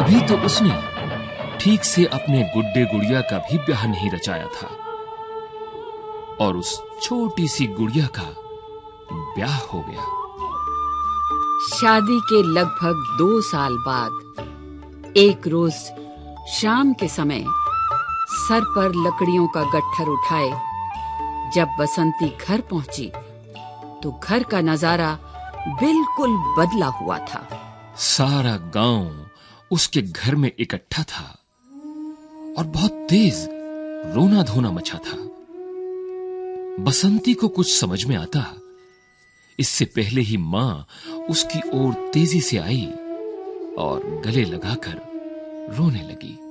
अभी तो उसने ठीक से अपने गुड्डे गुड़िया का भी ब्याह नहीं रचाया था और उस छोटी सी गुड़िया का ब्याह हो गया। शादी के लगभग 2 साल बाद एक रोज शाम के समय सर पर लकड़ियों का गट्ठर उठाए जब बसंती घर पहुंची तो घर का नजारा बिल्कुल बदला हुआ था। सारा गांव उसके घर में इकट्ठा था और बहुत तेज रोना धोना मचा था। बसंती को कुछ समझ में आता इससे पहले ही मां उसकी ओर तेजी से आई और गले लगाकर रोने लगी।